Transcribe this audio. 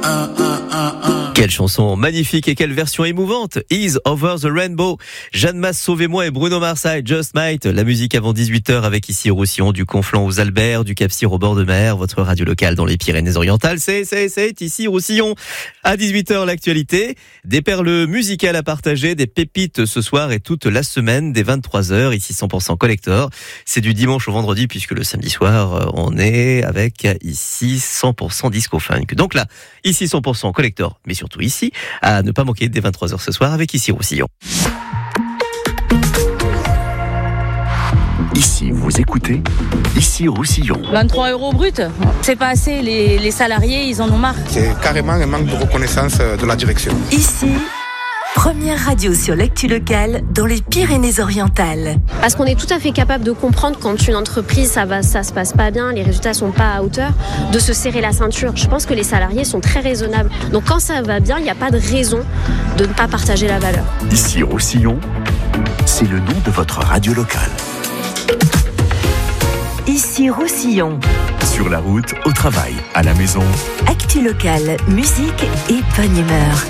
Quelle chanson magnifique et quelle version émouvante. Is Over the Rainbow. Jeanne Masse, Sauvez-moi et Bruno Mars, I Just Might. La musique avant 18h avec ici Roussillon, du Conflans aux Alberts, du Cap-Cyr au bord de mer. Votre radio locale dans les Pyrénées-Orientales. C'est ici Roussillon. À 18h, l'actualité. Des perles musicales à partager, des pépites ce soir et toute la semaine dès 23h. Ici 100% Collector. C'est du dimanche au vendredi puisque le samedi soir, on est avec ici 100% Disco Funk. Donc là, ici 100% Collector, mais surtout ici, à ne pas manquer dès 23h ce soir avec ici Roussillon. Ici, vous écoutez Ici Roussillon. 23 € brut, c'est pas assez, les salariés, ils en ont marre. C'est carrément un manque de reconnaissance de la direction. Ici, première radio sur l'actu locale dans les Pyrénées-Orientales. Parce qu'on est tout à fait capable de comprendre quand une entreprise, ça se passe pas bien, les résultats sont pas à hauteur, de se serrer la ceinture. Je pense que les salariés sont très raisonnables. Donc quand ça va bien, il n'y a pas de raison de ne pas partager la valeur. Ici Roussillon, c'est le nom de votre radio locale. Ici Roussillon. Sur la route, au travail, à la maison. Actu locale, musique et bonne humeur.